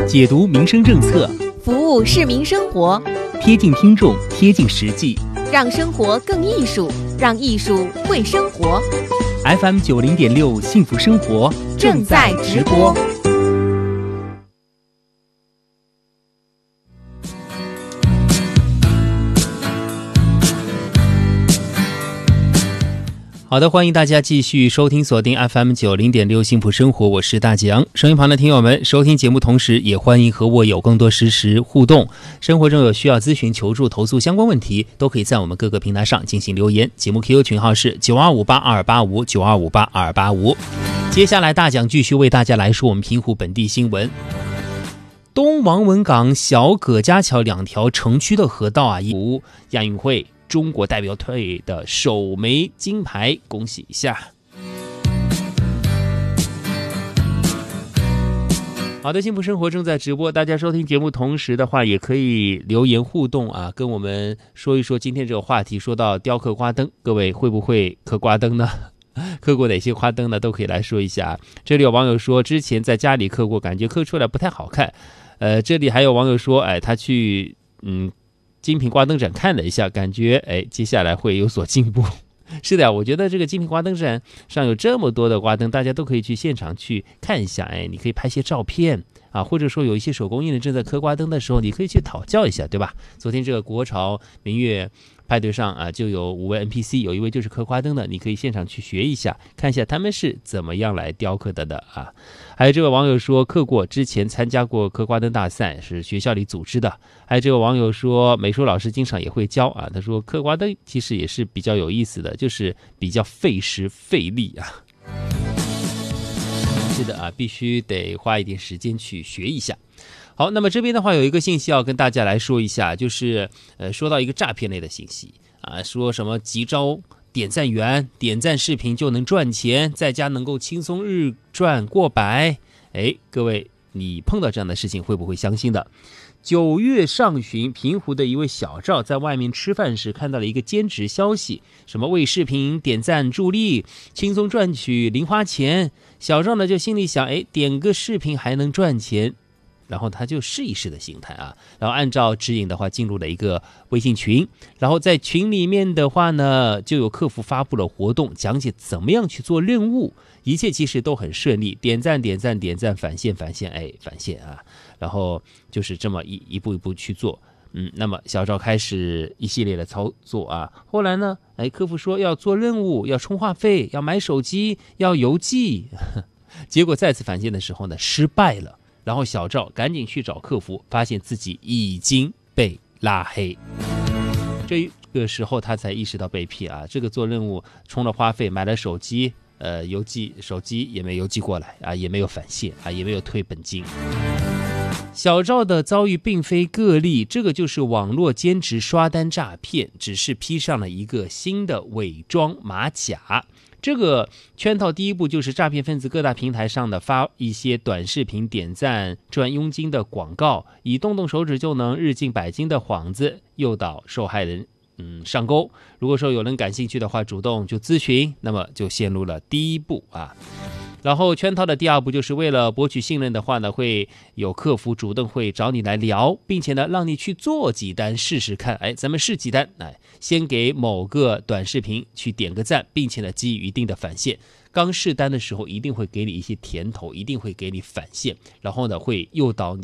解读民生政策， 服务市民生活， 贴近听众，贴近实际， 让生活更艺术，让艺术会生活。 FM 90.6幸福生活正在直播。 好的，欢迎大家继续收听锁定 FM 90.6幸福生活，我是大江。收音旁的听友们，收听节目同时也欢迎和我有更多实时互动。生活中有需要咨询、求助、投诉相关问题，都可以在我们各个平台上进行留言。节目 QQ 群号是92582285 92582285。接下来大江继续为大家来说我们平湖本地新闻。东王文港小葛家桥2条城区的河道啊，亚运会中国代表队的首枚金牌，恭喜一下。好的，幸福生活正在直播，大家收听节目同时的话也可以留言互动啊，跟我们说一说今天这个话题。说到雕刻花灯，各位会不会刻花灯呢？刻过哪些花灯呢？都可以来说一下。这里有网友说之前在家里刻过，感觉刻出来不太好看。这里还有网友说他去精品花灯展看了一下，感觉接下来会有所进步。是的，我觉得这个精品花灯展上有这么多的花灯，大家都可以去现场去看一下。你可以拍些照片啊，或者说有一些手工艺人正在刻花灯的时候，你可以去讨教一下，对吧？昨天这个国潮明月派对上啊，就有5位 NPC， 有一位就是刻花灯的，你可以现场去学一下，看一下他们是怎么样来雕刻的啊。还有这位网友说刻过，之前参加过刻花灯大赛，是学校里组织的。还有这位网友说美术老师经常也会教啊，他说刻花灯其实也是比较有意思的，就是比较费时费力啊。是的啊，必须得花一点时间去学一下。好，那么这边的话有一个信息要跟大家来说一下，就是说到一个诈骗类的信息啊，说什么急招点赞员，点赞视频就能赚钱，在家能够轻松日赚过百。各位你碰到这样的事情会不会相信的？9月上旬，平湖的一位小赵在外面吃饭时看到了一个兼职消息，什么为视频点赞助力，轻松赚取零花钱。小赵呢就心里想，点个视频还能赚钱，然后他就试一试的心态啊，然后按照指引的话进入了一个微信群，然后在群里面的话呢，就有客服发布了活动，讲解怎么样去做任务，一切其实都很顺利，点赞点赞点赞，返现返现，返现啊，然后就是这么一步一步去做。那么小赵开始一系列的操作啊，后来呢，客服说要做任务，要充话费，要买手机，要邮寄，结果再次返现的时候呢，失败了。然后小赵赶紧去找客服，发现自己已经被拉黑。这个时候他才意识到被骗啊！这个做任务充了话费，买了手机，邮寄手机也没邮寄过来啊，也没有返现啊，也没有退本金。小赵的遭遇并非个例，这个就是网络兼职刷单诈骗，只是披上了一个新的伪装马甲。这个圈套第一步就是诈骗分子各大平台上的发一些短视频点赞赚佣金的广告，以动动手指就能日进百金的幌子诱导受害人上钩。如果说有人感兴趣的话，主动就咨询，那么就陷入了第一步啊。然后圈套的第二步就是为了博取信任的话呢，会有客服主动会找你来聊，并且呢让你去做几单试试看。咱们试几单，先给某个短视频去点个赞，并且呢给予一定的返现。刚试单的时候一定会给你一些甜头，一定会给你返现，然后呢会诱导你